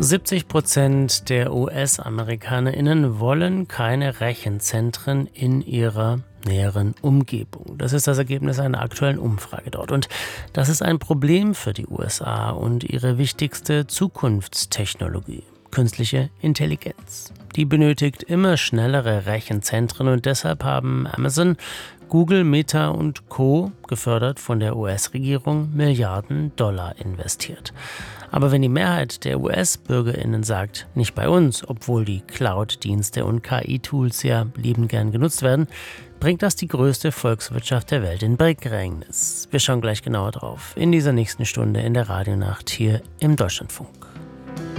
70% der US-AmerikanerInnen wollen keine Rechenzentren in ihrer näheren Umgebung. Das ist das Ergebnis einer aktuellen Umfrage dort. Und das ist ein Problem für die USA und ihre wichtigste Zukunftstechnologie: künstliche Intelligenz. Die benötigt immer schnellere Rechenzentren und deshalb haben Amazon, Google, Meta und Co., gefördert von der US-Regierung, Milliarden Dollar investiert. Aber wenn die Mehrheit der US-BürgerInnen sagt, nicht bei uns, obwohl die Cloud-Dienste und KI-Tools ja liebend gern genutzt werden, bringt das die größte Volkswirtschaft der Welt in Bedrängnis. Wir schauen gleich genauer drauf in dieser nächsten Stunde in der Radionacht hier im Deutschlandfunk.